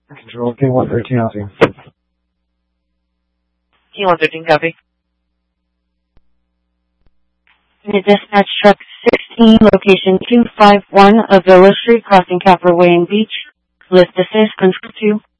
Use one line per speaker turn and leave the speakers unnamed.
Control K113 housing.
K113 copy.
Dispatch truck 16, location 251 of Villa Street, crossing Capper Way and Beach. List assist, control 2.